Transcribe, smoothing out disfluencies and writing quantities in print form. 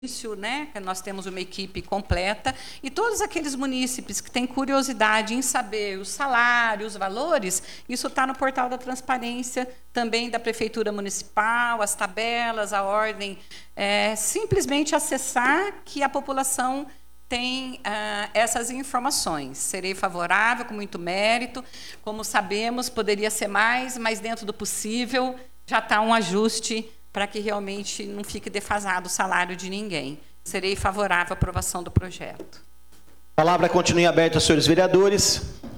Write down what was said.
né, que nós temos uma equipe completa, e todos aqueles munícipes que têm curiosidade em saber os salários, os valores, isso está no portal da transparência, também da Prefeitura Municipal, as tabelas, a ordem, simplesmente acessar que a população tem essas informações. Serei favorável, com muito mérito, como sabemos, poderia ser mais, mas dentro do possível já está um ajuste para que realmente não fique defasado o salário de ninguém. Serei favorável à aprovação do projeto. A palavra continua aberta aos senhores vereadores.